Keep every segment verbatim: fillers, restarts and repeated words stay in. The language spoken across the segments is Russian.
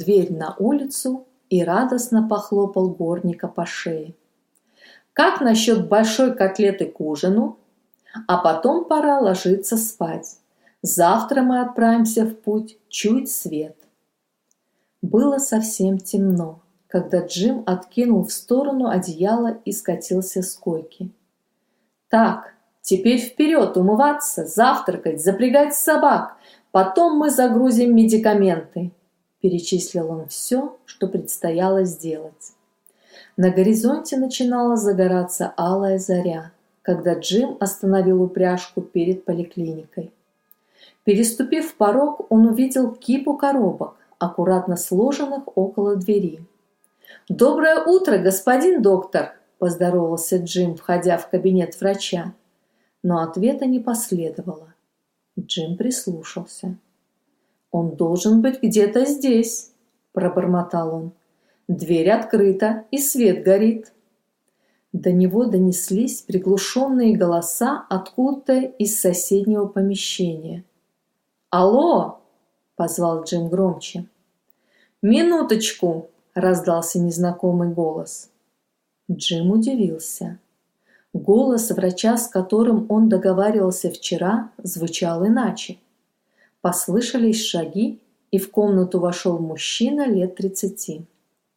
дверь на улицу и радостно похлопал горника по шее. «Как насчет большой котлеты к ужину? А потом пора ложиться спать. Завтра мы отправимся в путь чуть свет». Было совсем темно, когда Джим откинул в сторону одеяло и скатился с койки. «Так, теперь вперед умываться, завтракать, запрягать собак. Потом мы загрузим медикаменты», – перечислил он все, что предстояло сделать. На горизонте начинала загораться алая заря, когда Джим остановил упряжку перед поликлиникой. Переступив порог, он увидел кипу коробок, аккуратно сложенных около двери. «Доброе утро, господин доктор!» – поздоровался Джим, входя в кабинет врача. Но ответа не последовало. Джим прислушался. «Он должен быть где-то здесь», – пробормотал он. «Дверь открыта, и свет горит». До него донеслись приглушенные голоса откуда-то из соседнего помещения. «Алло!» – позвал Джим громче. «Минуточку!» – раздался незнакомый голос. Джим удивился. Голос врача, с которым он договаривался вчера, звучал иначе. Послышались шаги, и в комнату вошел мужчина лет тридцати.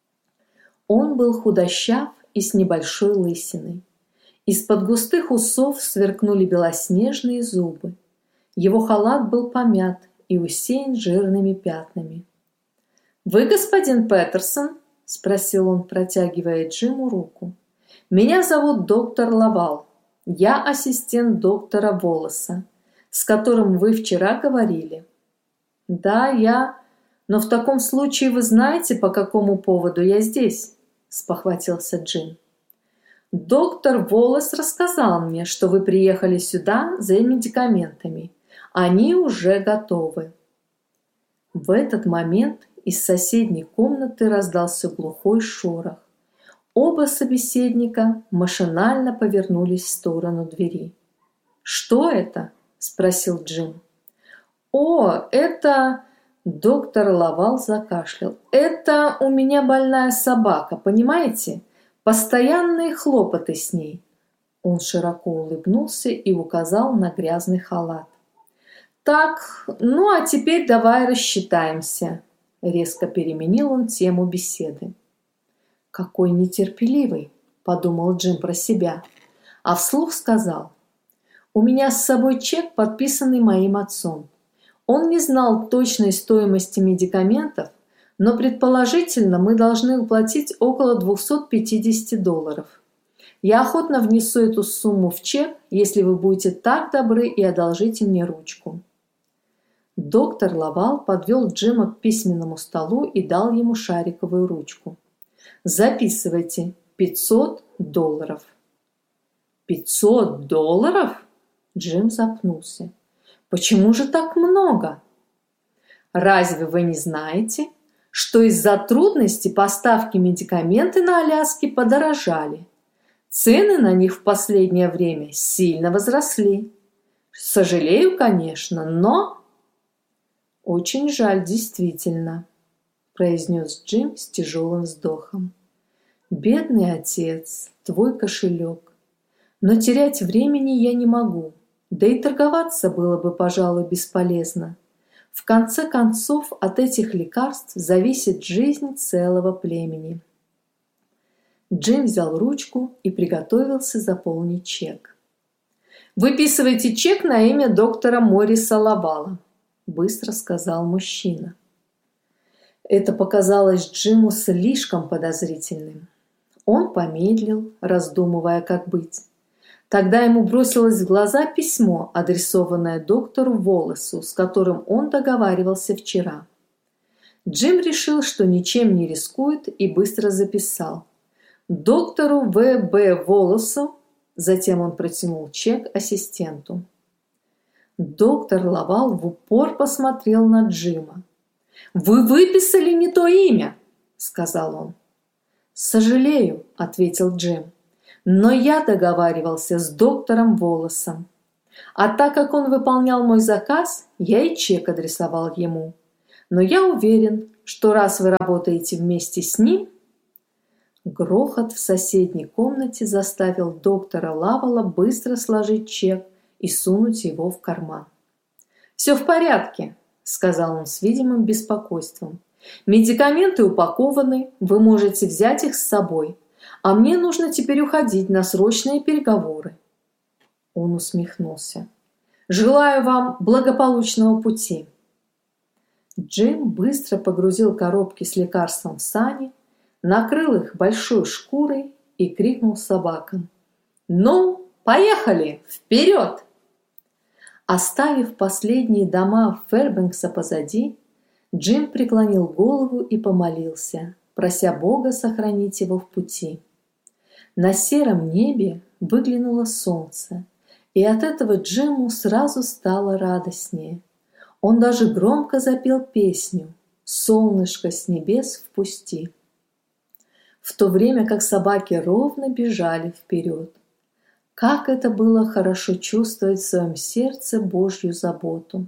Он был худощав и с небольшой лысиной. Из-под густых усов сверкнули белоснежные зубы. Его халат был помят и усеян жирными пятнами. «Вы господин Петерсон?» – спросил он, протягивая Джиму руку. «Меня зовут доктор Лавал. Я ассистент доктора Волоса, с которым вы вчера говорили». «Да, я... Но в таком случае вы знаете, по какому поводу я здесь?» – спохватился Джим. «Доктор Волос рассказал мне, что вы приехали сюда за медикаментами. Они уже готовы». В этот момент из соседней комнаты раздался глухой шорох. Оба собеседника машинально повернулись в сторону двери. «Что это?» – спросил Джим. «О, это...» – доктор Лавал закашлял. «Это у меня больная собака, понимаете? Постоянные хлопоты с ней». Он широко улыбнулся и указал на грязный халат. «Так, ну а теперь давай рассчитаемся», – резко переменил он тему беседы. «Какой нетерпеливый», – подумал Джим про себя, а вслух сказал: «У меня с собой чек, подписанный моим отцом. Он не знал точной стоимости медикаментов, но предположительно мы должны уплатить около двухсот пятидесяти долларов. Я охотно внесу эту сумму в чек, если вы будете так добры и одолжите мне ручку». Доктор Лавал подвел Джима к письменному столу и дал ему шариковую ручку. «Записывайте. Пятьсот долларов». «Пятьсот долларов?» Джим запнулся. «Почему же так много?» «Разве вы не знаете, что из-за трудностей поставки медикаменты на Аляске подорожали? Цены на них в последнее время сильно возросли. Сожалею, конечно, но...» «Очень жаль, действительно», – произнес Джим с тяжелым вздохом. «Бедный отец, твой кошелек. Но терять времени я не могу, да и торговаться было бы, пожалуй, бесполезно. В конце концов, от этих лекарств зависит жизнь целого племени». Джим взял ручку и приготовился заполнить чек. «Выписывайте чек на имя доктора Морриса Лавала», – быстро сказал мужчина. Это показалось Джиму слишком подозрительным. Он помедлил, раздумывая, как быть. Тогда ему бросилось в глаза письмо, адресованное доктору Волосу, с которым он договаривался вчера. Джим решил, что ничем не рискует, и быстро записал: «Доктору В Б Волосу». Затем он протянул чек ассистенту. Доктор Лавал в упор посмотрел на Джима. «Вы выписали не то имя», – сказал он. «Сожалею», – ответил Джим, – «но я договаривался с доктором Волосом. А так как он выполнял мой заказ, я и чек адресовал ему. Но я уверен, что раз вы работаете вместе с ним...» Грохот в соседней комнате заставил доктора Лавала быстро сложить чек и сунуть его в карман. «Все в порядке», — сказал он с видимым беспокойством. «Медикаменты упакованы, вы можете взять их с собой, а мне нужно теперь уходить на срочные переговоры». Он усмехнулся. «Желаю вам благополучного пути». Джим быстро погрузил коробки с лекарством в сани, накрыл их большой шкурой и крикнул собакам: «Ну, поехали! Вперед!» Оставив последние дома Фэрбэнкса позади, Джим преклонил голову и помолился, прося Бога сохранить его в пути. На сером небе выглянуло солнце, и от этого Джиму сразу стало радостнее. Он даже громко запел песню «Солнышко с небес впусти», в то время как собаки ровно бежали вперед. Как это было хорошо чувствовать в своем сердце Божью заботу.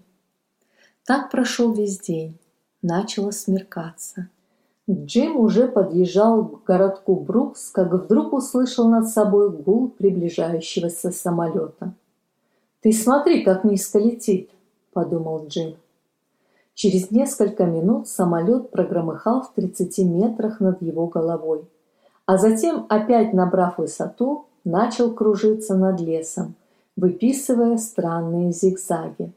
Так прошел весь день. Начало смеркаться. Джим уже подъезжал к городку Брукс, как вдруг услышал над собой гул приближающегося самолета. «Ты смотри, как низко летит», — подумал Джим. Через несколько минут самолет прогромыхал в тридцати метрах над его головой, а затем, опять набрав высоту, начал кружиться над лесом, выписывая странные зигзаги.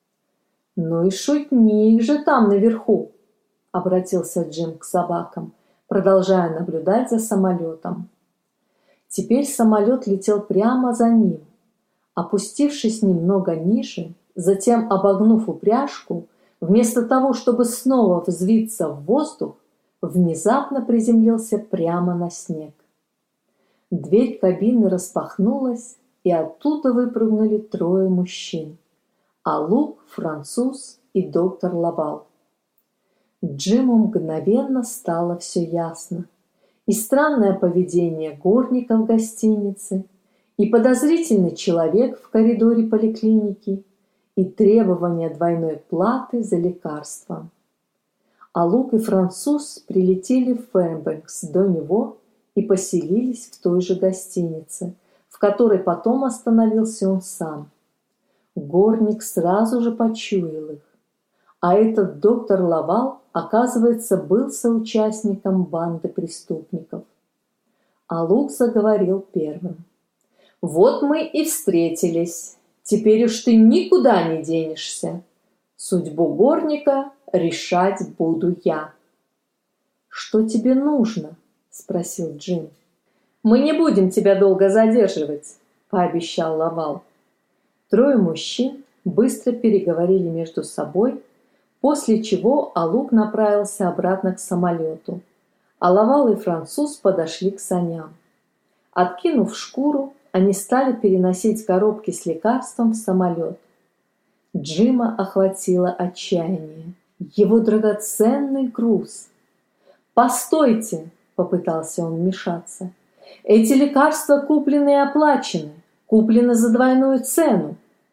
«Ну и шутник же там наверху!» — обратился Джим к собакам, продолжая наблюдать за самолетом. Теперь самолет летел прямо за ним. Опустившись немного ниже, затем обогнув упряжку, вместо того, чтобы снова взвиться в воздух, внезапно приземлился прямо на снег. Дверь кабины распахнулась, и оттуда выпрыгнули трое мужчин: Алук, француз и доктор Лавал. Джиму мгновенно стало все ясно. И странное поведение горника в гостинице, и подозрительный человек в коридоре поликлиники, и требование двойной платы за лекарства. Алук и француз прилетели в Фэрбэнкс до него и поселились в той же гостинице, в которой потом остановился он сам. Горник сразу же почуял их. А этот доктор Лавал, оказывается, был соучастником банды преступников. Алук заговорил первым. «Вот мы и встретились. Теперь уж ты никуда не денешься. Судьбу горника решать буду я». «Что тебе нужно?» — спросил Джим. «Мы не будем тебя долго задерживать», — пообещал Лавал. Трое мужчин быстро переговорили между собой, после чего Алук направился обратно к самолету, а Лавал и француз подошли к саням. Откинув шкуру, они стали переносить коробки с лекарством в самолет. Джима охватило отчаяние. Его драгоценный груз. «Постойте!» — попытался он вмешаться. «Эти лекарства куплены и оплачены, куплены за двойную цену».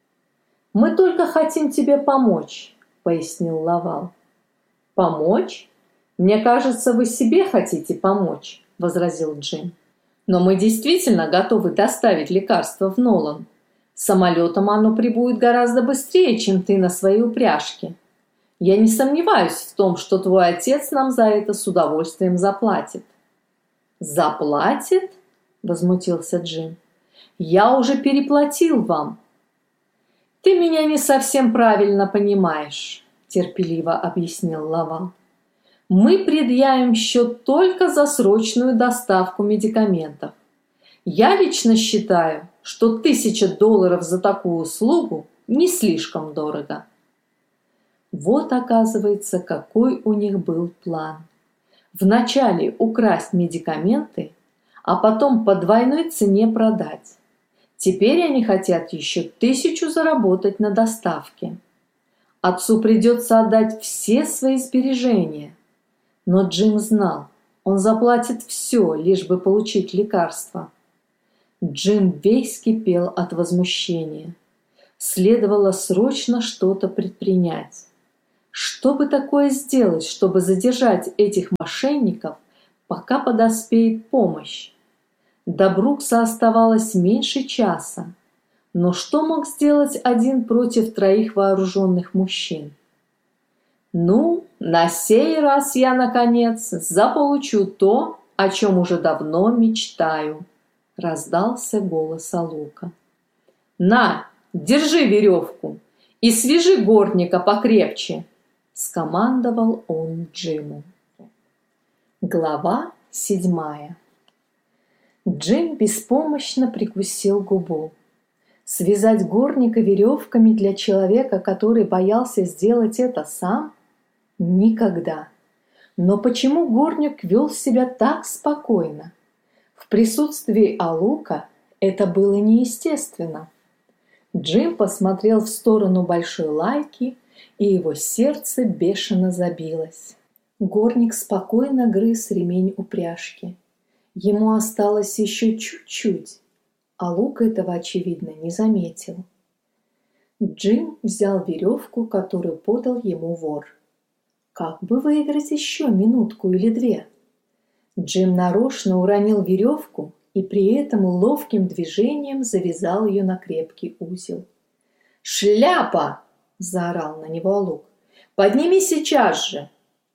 «Мы только хотим тебе помочь», — пояснил Лавал. «Помочь? Мне кажется, вы себе хотите помочь», — возразил Джим. «Но мы действительно готовы доставить лекарство в Нолан. Самолетом оно прибудет гораздо быстрее, чем ты на своей упряжке. Я не сомневаюсь в том, что твой отец нам за это с удовольствием заплатит». «Заплатит?» — возмутился Джим. «Я уже переплатил вам». «Ты меня не совсем правильно понимаешь», — терпеливо объяснил Лавал. «Мы предъявим счет только за срочную доставку медикаментов. Я лично считаю, что тысяча долларов за такую услугу не слишком дорого». Вот, оказывается, какой у них был план. Вначале украсть медикаменты, а потом по двойной цене продать. Теперь они хотят еще тысячу заработать на доставке. Отцу придется отдать все свои сбережения. Но Джим знал, он заплатит все, лишь бы получить лекарство. Джим весь кипел от возмущения. Следовало срочно что-то предпринять. Что бы такое сделать, чтобы задержать этих мошенников, пока подоспеет помощь? До Брукса оставалось меньше часа, но что мог сделать один против троих вооруженных мужчин? «Ну, на сей раз я, наконец, заполучу то, о чем уже давно мечтаю», — раздался голос Алука. «На, держи веревку и свяжи горника покрепче», — скомандовал он Джиму. Глава седьмая. Джим беспомощно прикусил губу. Связать горника веревками для человека, который боялся сделать это сам? Никогда. Но почему горник вел себя так спокойно? В присутствии Алука это было неестественно. Джим посмотрел в сторону большой лайки, и его сердце бешено забилось. Горник спокойно грыз ремень упряжки. Ему осталось еще чуть-чуть, а Лук этого, очевидно, не заметил. Джим взял веревку, которую подал ему вор. Как бы выиграть еще минутку или две? Джим нарочно уронил веревку и при этом ловким движением завязал ее на крепкий узел. «Шляпа!» – заорал на него Лук. «Подними сейчас же!»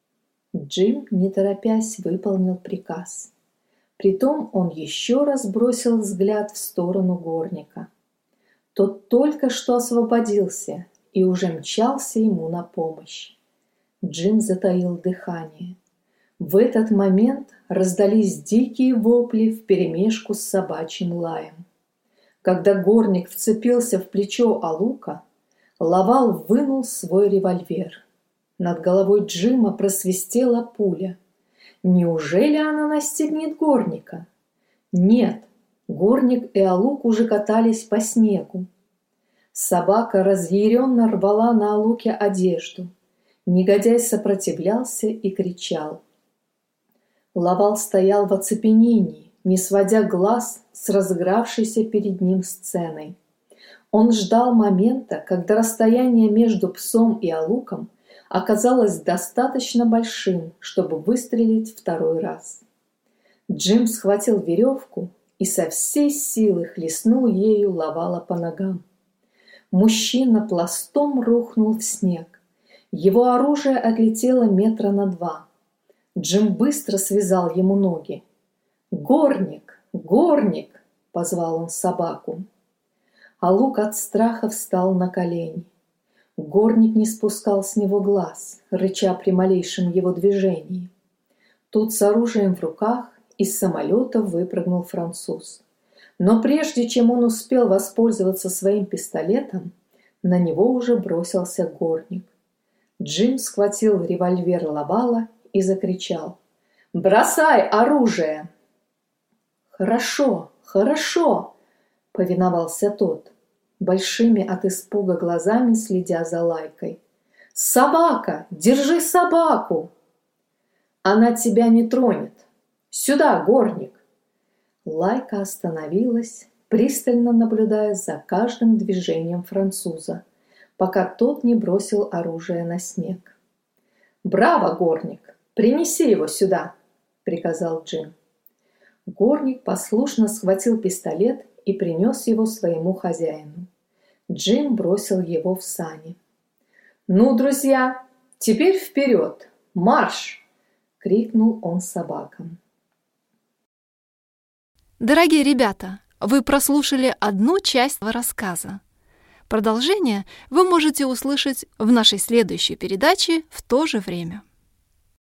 Джим, не торопясь, выполнил приказ. Притом он еще раз бросил взгляд в сторону горника. Тот только что освободился и уже мчался ему на помощь. Джим затаил дыхание. В этот момент раздались дикие вопли вперемешку с собачьим лаем. Когда горник вцепился в плечо Алука, Лавал вынул свой револьвер. Над головой Джима просвистела пуля. Неужели она настигнет горника? Нет, горник и Алук уже катались по снегу. Собака разъяренно рвала на Алуке одежду. Негодяй сопротивлялся и кричал. Лавал стоял в оцепенении, не сводя глаз с разыгравшейся перед ним сценой. Он ждал момента, когда расстояние между псом и Алуком оказалось достаточно большим, чтобы выстрелить второй раз. Джим схватил веревку и со всей силы хлестнул ею Лавала по ногам. Мужчина пластом рухнул в снег. Его оружие отлетело метра на два. Джим быстро связал ему ноги. «Горник! Горник!» — позвал он собаку. Алук от страха встал на колени. Горник не спускал с него глаз, рыча при малейшем его движении. Тут с оружием в руках из самолета выпрыгнул француз. Но прежде чем он успел воспользоваться своим пистолетом, на него уже бросился горник. Джим схватил револьвер Лавала и закричал: «Бросай оружие!» «Хорошо, хорошо!» — повиновался тот, большими от испуга глазами следя за Лайкой. «Собака! Держи собаку!» «Она тебя не тронет! Сюда, горник!» Лайка остановилась, пристально наблюдая за каждым движением француза, пока тот не бросил оружие на снег. «Браво, горник! Принеси его сюда!» — приказал Джим. Горник послушно схватил пистолет и принес его своему хозяину. Джим бросил его в сани. «Ну, друзья, теперь вперед! Марш!» — крикнул он собакам. Дорогие ребята, вы прослушали одну часть рассказа. Продолжение вы можете услышать в нашей следующей передаче в то же время.